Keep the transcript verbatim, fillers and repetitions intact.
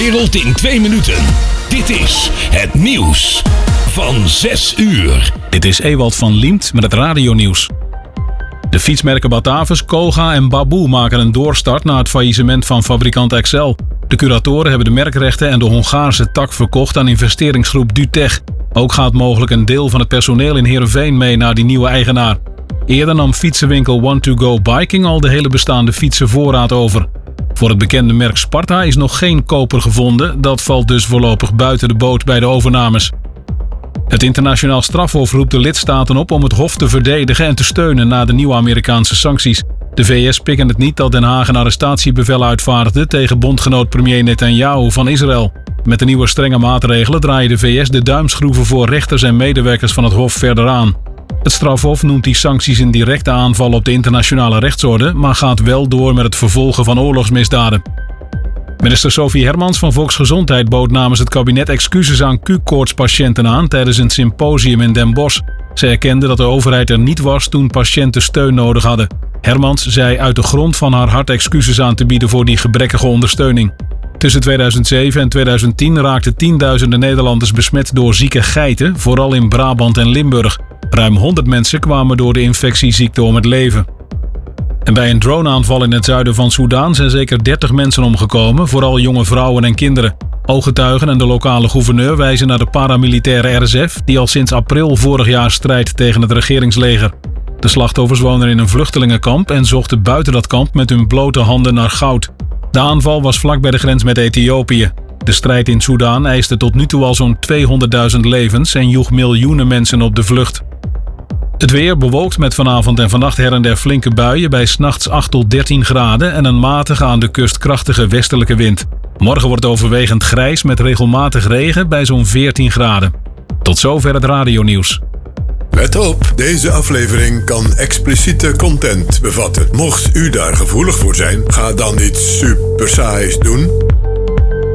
Wereld in twee minuten. Dit is het nieuws van zes uur. Dit is Ewald van Liemt met het radionieuws. De fietsmerken Batavus, Koga en Baboe maken een doorstart na het faillissement van fabrikant Excel. De curatoren hebben de merkrechten en de Hongaarse tak verkocht aan investeringsgroep Dutech. Ook gaat mogelijk een deel van het personeel in Heerenveen mee naar die nieuwe eigenaar. Eerder nam fietsenwinkel one to go Biking al de hele bestaande fietsenvoorraad over. Voor het bekende merk Sparta is nog geen koper gevonden. Dat valt dus voorlopig buiten de boot bij de overnames. Het internationaal strafhof roept de lidstaten op om het hof te verdedigen en te steunen na de nieuwe Amerikaanse sancties. De V S pikken het niet dat Den Haag een arrestatiebevel uitvaardigde tegen bondgenoot premier Netanyahu van Israël. Met de nieuwe strenge maatregelen draaien de V S de duimschroeven voor rechters en medewerkers van het hof verder aan. Het strafhof noemt die sancties een directe aanval op de internationale rechtsorde, maar gaat wel door met het vervolgen van oorlogsmisdaden. Minister Sophie Hermans van Volksgezondheid bood namens het kabinet excuses aan Q-koortspatiënten aan tijdens een symposium in Den Bosch. Ze erkende dat de overheid er niet was toen patiënten steun nodig hadden. Hermans zei uit de grond van haar hart excuses aan te bieden voor die gebrekkige ondersteuning. Tussen tweeduizend zeven en tweeduizend tien raakten tienduizenden Nederlanders besmet door zieke geiten, vooral in Brabant en Limburg. Ruim honderd mensen kwamen door de infectieziekte om het leven. En bij een droneaanval in het zuiden van Soedan zijn zeker dertig mensen omgekomen, vooral jonge vrouwen en kinderen. Ooggetuigen en de lokale gouverneur wijzen naar de paramilitaire R S F, die al sinds april vorig jaar strijdt tegen het regeringsleger. De slachtoffers wonen in een vluchtelingenkamp en zochten buiten dat kamp met hun blote handen naar goud. De aanval was vlak bij de grens met Ethiopië. De strijd in Soedan eiste tot nu toe al zo'n tweehonderdduizend levens en joeg miljoenen mensen op de vlucht. Het weer bewolkt met vanavond en vannacht her en der flinke buien bij 's nachts acht tot dertien graden en een matige aan de kust krachtige westelijke wind. Morgen wordt het overwegend grijs met regelmatig regen bij zo'n veertien graden. Tot zover het radionieuws. Let op, deze aflevering kan expliciete content bevatten. Mocht u daar gevoelig voor zijn, ga dan iets super saais doen